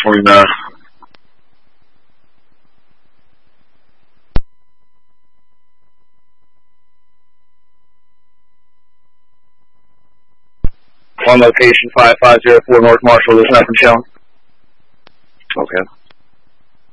between on location 5504 North Marshall. There's nothing shown. Okay.